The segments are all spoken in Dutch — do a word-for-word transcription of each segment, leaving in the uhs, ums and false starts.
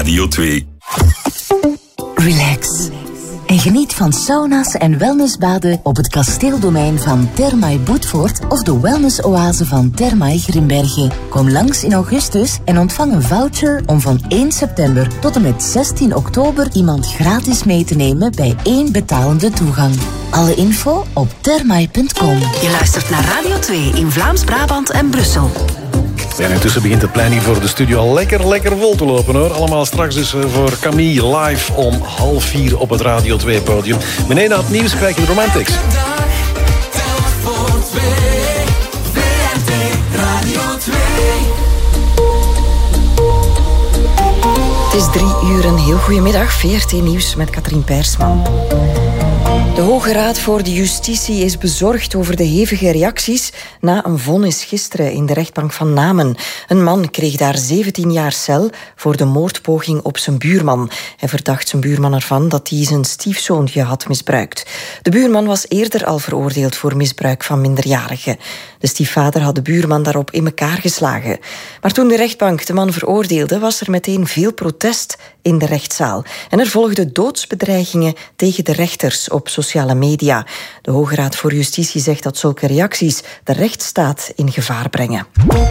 Radio twee. Relax. En geniet van sauna's en wellnessbaden op het kasteeldomein van Thermae Boetvoort of de wellnessoase van Thermae Grimbergen. Kom langs in augustus en ontvang een voucher om van één september tot en met zestien oktober iemand gratis mee te nemen bij één betalende toegang. Alle info op thermae punt com. Je luistert naar Radio twee in Vlaams-Brabant en Brussel. Ja, en intussen begint de planning voor de studio al lekker, lekker vol te lopen, hoor. Allemaal straks dus voor Camille live om half vier op het Radio twee podium. Meneer na het nieuws krijg je de Romantics. Het is drie uur, een heel goedemiddag. V R T Nieuws met Katrien Persman. De Hoge Raad voor de Justitie is bezorgd over de hevige reacties na een vonnis gisteren in de rechtbank van Namen. Een man kreeg daar zeventien jaar cel voor de moordpoging op zijn buurman. Hij verdacht zijn buurman ervan dat hij zijn stiefzoontje had misbruikt. De buurman was eerder al veroordeeld voor misbruik van minderjarigen. De stiefvader had de buurman daarop in elkaar geslagen. Maar toen de rechtbank de man veroordeelde, was er meteen veel protest in de rechtszaal. En er volgden doodsbedreigingen tegen de rechters op sociale media. De Hoge Raad voor Justitie zegt dat zulke reacties de rechtsstaat in gevaar brengen.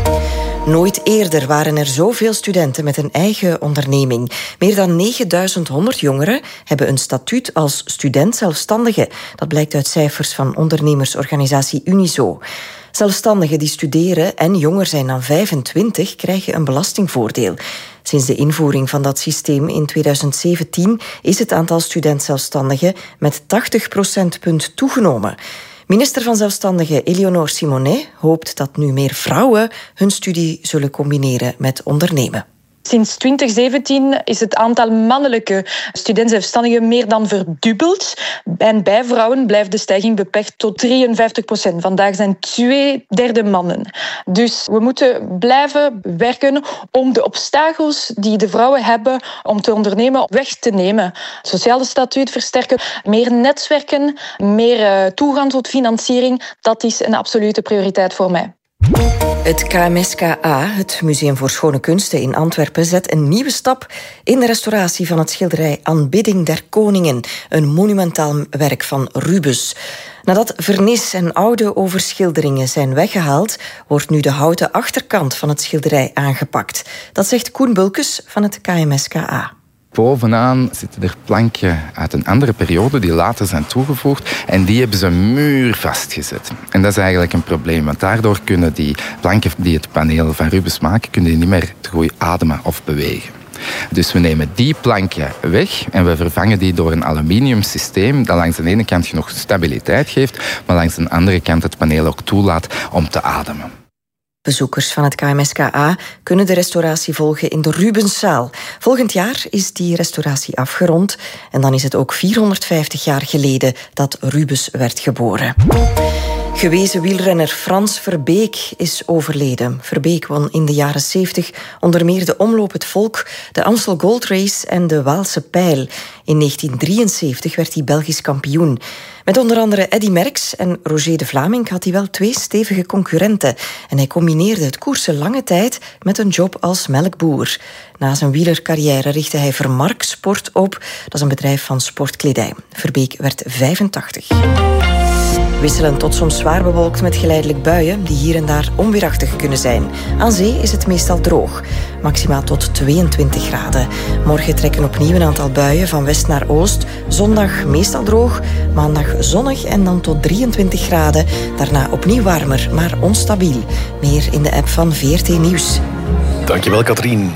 Nooit eerder waren er zoveel studenten met een eigen onderneming. Meer dan negenduizend honderd jongeren hebben een statuut als student-zelfstandige. Dat blijkt uit cijfers van ondernemersorganisatie Unizo. Zelfstandigen die studeren en jonger zijn dan vijfentwintig krijgen een belastingvoordeel. Sinds de invoering van dat systeem in tweeduizend zeventien is het aantal student-zelfstandigen met tachtig procentpunt toegenomen. Minister van Zelfstandigen Eleonore Simonet hoopt dat nu meer vrouwen hun studie zullen combineren met ondernemen. Sinds twintig zeventien is het aantal mannelijke studenten-zelfstandigen meer dan verdubbeld. En bij vrouwen blijft de stijging beperkt tot drieënvijftig procent. Vandaag zijn twee derde mannen. Dus we moeten blijven werken om de obstakels die de vrouwen hebben om te ondernemen weg te nemen. Het sociale statuut versterken, meer netwerken, meer toegang tot financiering. Dat is een absolute prioriteit voor mij. Het K M S K A, het Museum voor Schone Kunsten in Antwerpen, zet een nieuwe stap in de restauratie van het schilderij Aanbidding der Koningen, een monumentaal werk van Rubens. Nadat vernis en oude overschilderingen zijn weggehaald, wordt nu de houten achterkant van het schilderij aangepakt. Dat zegt Koen Bulkes van het K M S K A. Bovenaan zitten er planken uit een andere periode die later zijn toegevoegd en die hebben ze muur vastgezet. En dat is eigenlijk een probleem, want daardoor kunnen die planken die het paneel van Rubens maken, kunnen die niet meer goed ademen of bewegen. Dus we nemen die planken weg en we vervangen die door een aluminium systeem dat langs de ene kant genoeg stabiliteit geeft, maar langs de andere kant het paneel ook toelaat om te ademen. Bezoekers van het K M S K A kunnen de restauratie volgen in de Rubenszaal. Volgend jaar is die restauratie afgerond en dan is het ook vierhonderdvijftig jaar geleden dat Rubens werd geboren. Gewezen wielrenner Frans Verbeek is overleden. Verbeek won in de jaren zeventig onder meer de Omloop het Volk, de Amstel Gold Race en de Waalse Pijl. In negentien drieënzeventig werd hij Belgisch kampioen. Met onder andere Eddy Merckx en Roger de Vlaming had hij wel twee stevige concurrenten. En hij combineerde het koersen lange tijd met een job als melkboer. Na zijn wielercarrière richtte hij Vermark Sport op. Dat is een bedrijf van sportkledij. Verbeek werd vijfentachtig. Wisselend tot soms zwaar bewolkt met geleidelijk buien die hier en daar onweerachtig kunnen zijn. Aan zee is het meestal droog, maximaal tot tweeëntwintig graden. Morgen trekken opnieuw een aantal buien van west naar oost. Zondag meestal droog, maandag zonnig en dan tot drieëntwintig graden. Daarna opnieuw warmer, maar onstabiel. Meer in de app van V R T Nieuws. Dankjewel, Katrien.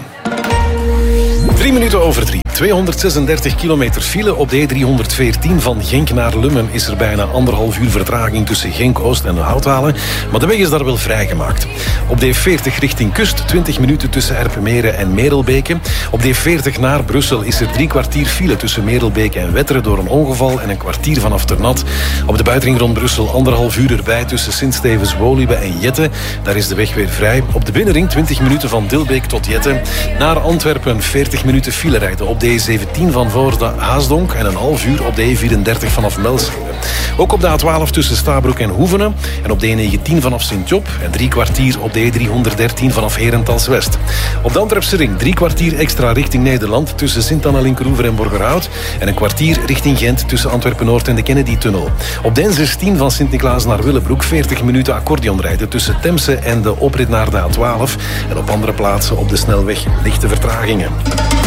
Drie minuten over drie. tweehonderdzesendertig kilometer file op de E driehonderdveertien van Genk naar Lummen is er bijna anderhalf uur vertraging tussen Genk-Oost en Houthalen. Maar de weg is daar wel vrijgemaakt. Op de E veertig richting kust twintig minuten tussen Erpenmeren en Merelbeke. Op de E veertig naar Brussel is er drie kwartier file tussen Merelbeke en Wetteren door een ongeval en een kwartier vanaf Ternat. Op de buitenring rond Brussel anderhalf uur erbij tussen Sint-Stevens, Woluwe en Jette. Daar is de weg weer vrij. Op de binnenring twintig minuten van Dilbeek tot Jette. Naar Antwerpen veertig minuten file rijden op de de E zeventien van Voorde Haasdonk en een half uur op de E vierendertig vanaf Melsingen. Ook op de A twaalf tussen Stabroek en Hoevenen en op de E negentien vanaf Sint-Job en drie kwartier op de E driehonderddertien vanaf Herentals-West. Op de Antwerpse ring drie kwartier extra richting Nederland tussen Sint-Anna-Linkeroever en Borgerhout en een kwartier richting Gent tussen Antwerpen-Noord en de Kennedy-tunnel. Op de N zestien van Sint-Niklaas naar Willebroek veertig minuten accordeonrijden tussen Temse en de oprit naar de A twaalf en op andere plaatsen op de snelweg lichte vertragingen.